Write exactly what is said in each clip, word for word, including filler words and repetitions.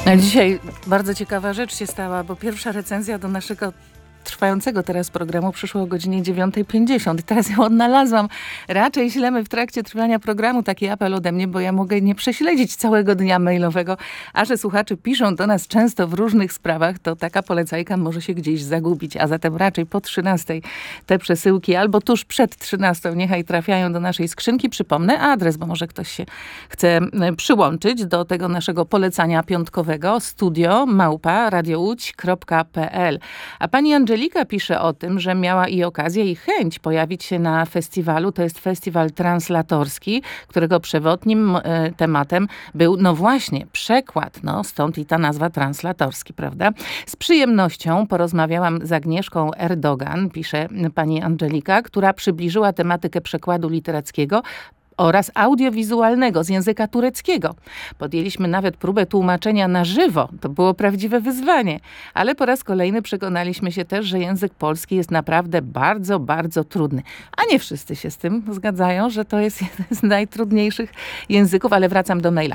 A dzisiaj bardzo ciekawa rzecz się stała, bo pierwsza recenzja do naszego trwającego teraz programu przyszło o godzinie dziewiąta pięćdziesiąt. Teraz ją odnalazłam. Raczej ślemy w trakcie trwania programu. Taki apel ode mnie, bo ja mogę nie prześledzić całego dnia mailowego. A że słuchacze piszą do nas często w różnych sprawach, to taka polecajka może się gdzieś zagubić. A zatem raczej po trzynastej te przesyłki albo tuż przed trzynastą niechaj trafiają do naszej skrzynki. Przypomnę adres, bo może ktoś się chce przyłączyć do tego naszego polecania piątkowego. Studio małpa radiołódź kropka p l. A pani Angelika pisze o tym, że miała i okazję i chęć pojawić się na festiwalu. To jest festiwal translatorski, którego przewodnim e, tematem był, no właśnie, przekład. No, stąd i ta nazwa translatorski, prawda? Z przyjemnością porozmawiałam z Agnieszką Erdogan, pisze pani Angelika, która przybliżyła tematykę przekładu literackiego oraz audiowizualnego z języka tureckiego. Podjęliśmy nawet próbę tłumaczenia na żywo. To było prawdziwe wyzwanie. Ale po raz kolejny przekonaliśmy się też, że język polski jest naprawdę bardzo, bardzo trudny. A nie wszyscy się z tym zgadzają, że to jest jeden z najtrudniejszych języków, ale wracam do maila.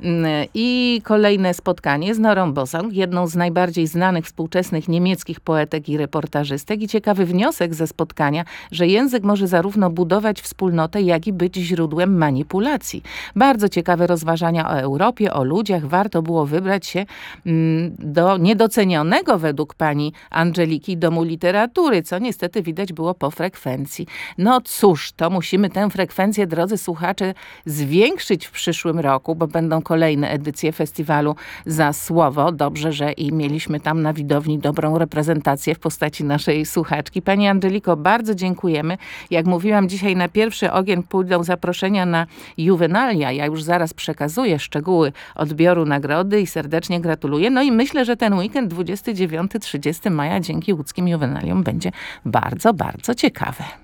I kolejne spotkanie z Norą Bosang, jedną z najbardziej znanych współczesnych niemieckich poetek i reportażystek. I ciekawy wniosek ze spotkania, że język może zarówno budować wspólnotę, jak i być źródłem manipulacji. Bardzo ciekawe rozważania o Europie, o ludziach. Warto było wybrać się do niedocenionego według pani Angeliki domu literatury, co niestety widać było po frekwencji. No cóż, to musimy tę frekwencję, drodzy słuchacze, zwiększyć w przyszłym roku, bo będą kolejne edycje festiwalu Za Słowo. Dobrze, że i mieliśmy tam na widowni dobrą reprezentację w postaci naszej słuchaczki. Pani Angeliko, bardzo dziękujemy. Jak mówiłam, dzisiaj na pierwszy ogień pójdą zaproszenia na Juvenalia. Ja już zaraz przekazuję szczegóły odbioru nagrody i serdecznie gratuluję. No i myślę, że ten weekend dwudziestego dziewiątego do trzydziestego maja dzięki łódzkim Juvenaliom będzie bardzo, bardzo ciekawy.